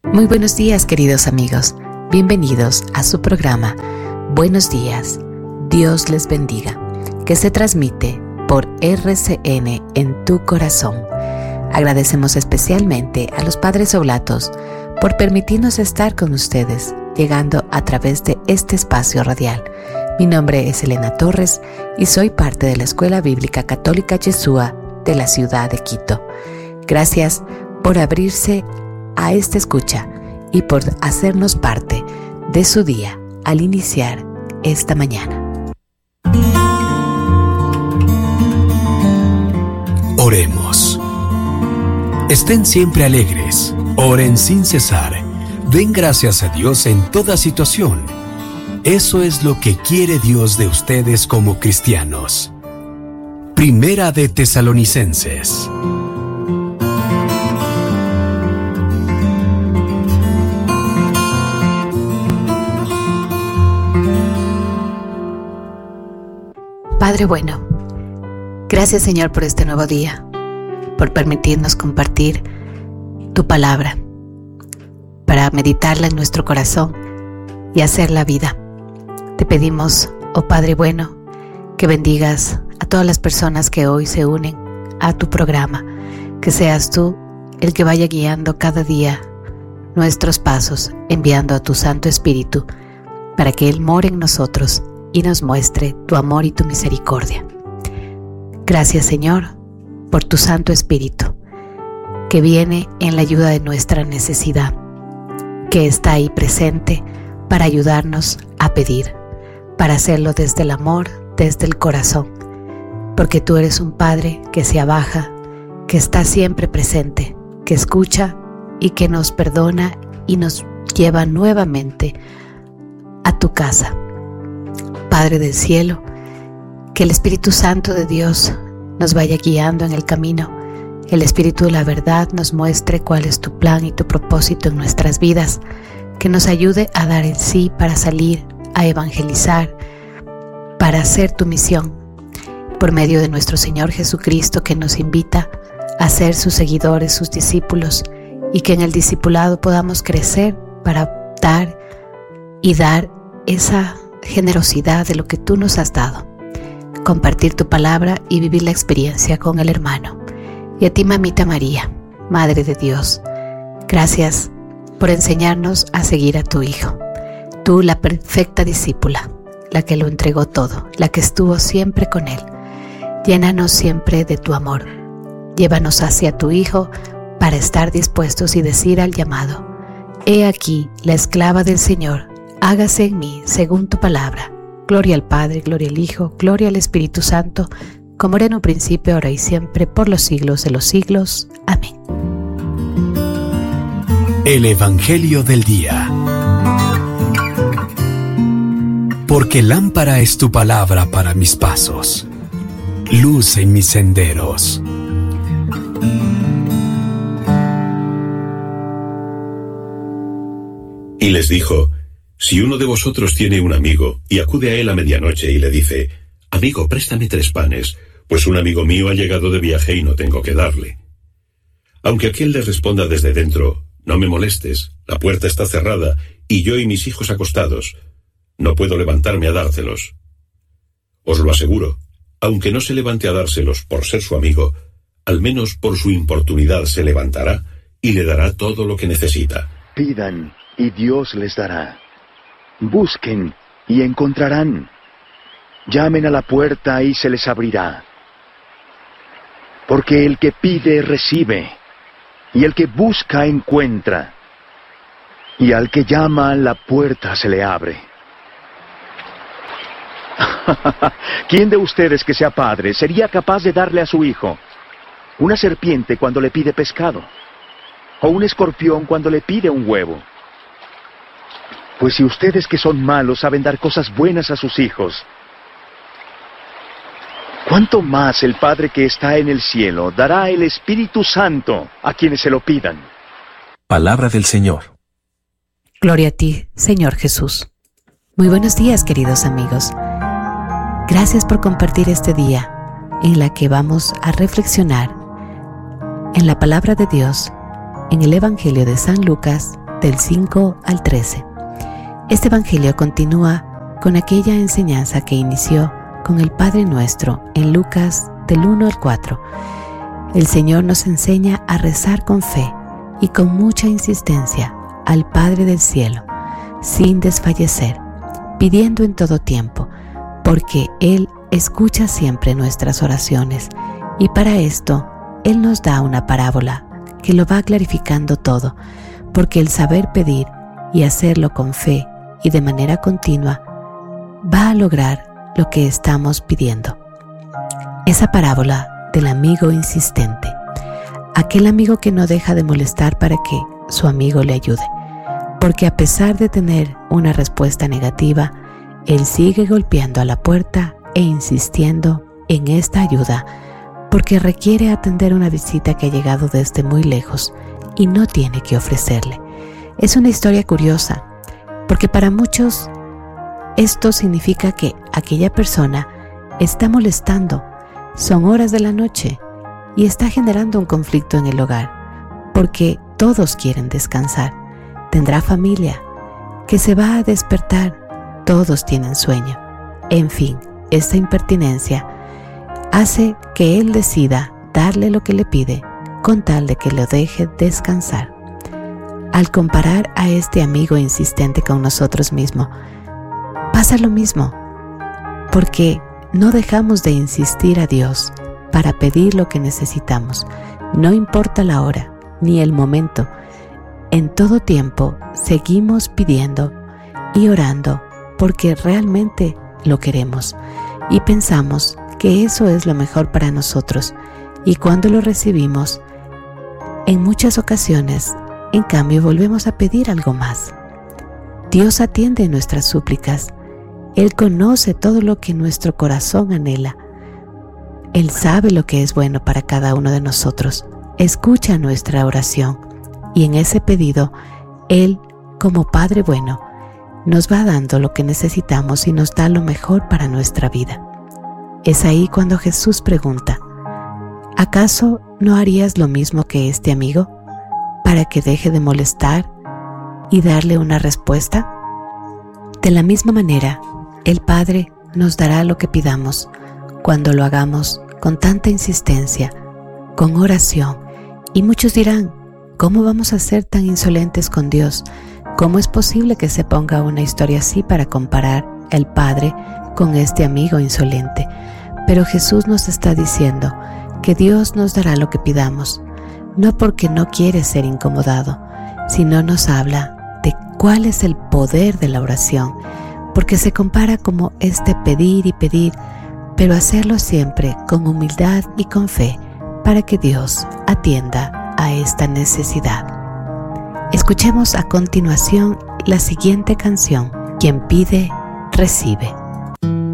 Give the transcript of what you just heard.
Muy buenos días, queridos amigos. Bienvenidos a su programa Buenos Días, Dios les bendiga, que se transmite por RCN en tu corazón. Agradecemos especialmente a los Padres Oblatos por permitirnos estar con ustedes, llegando a través de este espacio radial. Mi nombre es Elena Torres y soy parte de la Escuela Bíblica Católica Yeshua de la ciudad de Quito. Gracias por abrirse a esta escucha y por hacernos parte de su día al iniciar esta mañana. Oremos. Estén siempre alegres, oren sin cesar, den gracias a Dios en toda situación. Eso es lo que quiere Dios de ustedes como cristianos. Primera de Tesalonicenses. Padre bueno, gracias Señor por este nuevo día, por permitirnos compartir tu palabra, para meditarla en nuestro corazón y hacer la vida. Te pedimos, oh Padre bueno, que bendigas a todas las personas que hoy se unen a tu programa, que seas tú el que vaya guiando cada día nuestros pasos, enviando a tu Santo Espíritu para que Él more en nosotros y nos muestre tu amor y tu misericordia. Gracias, Señor, por tu Santo Espíritu, que viene en la ayuda de nuestra necesidad, que está ahí presente para ayudarnos a pedir, para hacerlo desde el amor, desde el corazón, porque tú eres un Padre que se abaja, que está siempre presente, que escucha y que nos perdona y nos lleva nuevamente a tu casa. Padre del cielo, que el Espíritu Santo de Dios nos vaya guiando en el camino, el Espíritu de la verdad nos muestre cuál es tu plan y tu propósito en nuestras vidas, que nos ayude a dar el sí para salir, a evangelizar, para hacer tu misión, por medio de nuestro Señor Jesucristo, que nos invita a ser sus seguidores, sus discípulos, y que en el discipulado podamos crecer para dar y dar esa generosidad de lo que tú nos has dado, compartir tu palabra y vivir la experiencia con el hermano. Y a ti, mamita María, Madre de Dios, gracias por enseñarnos a seguir a tu Hijo, tú la perfecta discípula, la que lo entregó todo, la que estuvo siempre con Él. Llénanos siempre de tu amor, llévanos hacia tu Hijo para estar dispuestos y decir al llamado: he aquí la esclava del Señor, hágase en mí según tu palabra. Gloria al Padre, gloria al Hijo, gloria al Espíritu Santo, como era en un principio, ahora y siempre, por los siglos de los siglos. Amén. El Evangelio del Día. Porque lámpara es tu palabra para mis pasos, luz en mis senderos. Y les dijo: si uno de vosotros tiene un amigo y acude a él a medianoche y le dice: amigo, préstame 3 panes, pues un amigo mío ha llegado de viaje y no tengo que darle. Aunque aquel le responda desde dentro: no me molestes, la puerta está cerrada y yo y mis hijos acostados, no puedo levantarme a dárselos. Os lo aseguro, aunque no se levante a dárselos por ser su amigo, al menos por su importunidad se levantará y le dará todo lo que necesita. Pidan y Dios les dará. Busquen y encontrarán. Llamen a la puerta y se les abrirá. Porque el que pide recibe, y el que busca encuentra, y al que llama la puerta se le abre. ¿Quién de ustedes que sea padre sería capaz de darle a su hijo una serpiente cuando le pide pescado, o un escorpión cuando le pide un huevo? Pues si ustedes que son malos saben dar cosas buenas a sus hijos, ¿cuánto más el Padre que está en el cielo dará el Espíritu Santo a quienes se lo pidan? Palabra del Señor. Gloria a ti, Señor Jesús. Muy buenos días, queridos amigos. Gracias por compartir este día en la que vamos a reflexionar en la palabra de Dios, en el Evangelio de San Lucas, del 5 al 13. Este evangelio continúa con aquella enseñanza que inició con el Padre Nuestro en Lucas del 1 al 4. El Señor nos enseña a rezar con fe y con mucha insistencia al Padre del cielo, sin desfallecer, pidiendo en todo tiempo, porque Él escucha siempre nuestras oraciones, y para esto Él nos da una parábola que lo va clarificando todo, porque el saber pedir y hacerlo con fe y de manera continua va a lograr lo que estamos pidiendo. Esa parábola del amigo insistente, aquel amigo que no deja de molestar para que su amigo le ayude, porque a pesar de tener una respuesta negativa, él sigue golpeando a la puerta e insistiendo en esta ayuda, porque requiere atender una visita que ha llegado desde muy lejos y no tiene que ofrecerle. Es una historia curiosa, porque para muchos esto significa que aquella persona está molestando, son horas de la noche y está generando un conflicto en el hogar, porque todos quieren descansar, tendrá familia, que se va a despertar, todos tienen sueño. En fin, esta impertinencia hace que él decida darle lo que le pide con tal de que lo deje descansar. Al comparar a este amigo insistente con nosotros mismos, pasa lo mismo, porque no dejamos de insistir a Dios para pedir lo que necesitamos, no importa la hora ni el momento. En todo tiempo seguimos pidiendo y orando porque realmente lo queremos y pensamos que eso es lo mejor para nosotros, y cuando lo recibimos, en muchas ocasiones, en cambio, volvemos a pedir algo más. Dios atiende nuestras súplicas. Él conoce todo lo que nuestro corazón anhela. Él sabe lo que es bueno para cada uno de nosotros. Escucha nuestra oración y en ese pedido, Él, como Padre bueno, nos va dando lo que necesitamos y nos da lo mejor para nuestra vida. Es ahí cuando Jesús pregunta: ¿acaso no harías lo mismo que este amigo para que deje de molestar y darle una respuesta? De la misma manera, el Padre nos dará lo que pidamos cuando lo hagamos con tanta insistencia, con oración. Y muchos dirán: ¿cómo vamos a ser tan insolentes con Dios? ¿Cómo es posible que se ponga una historia así para comparar el Padre con este amigo insolente? Pero Jesús nos está diciendo que Dios nos dará lo que pidamos, no porque no quiere ser incomodado, sino nos habla de cuál es el poder de la oración, porque se compara como este pedir y pedir, pero hacerlo siempre con humildad y con fe para que Dios atienda a esta necesidad. Escuchemos a continuación la siguiente canción: Quien pide, recibe.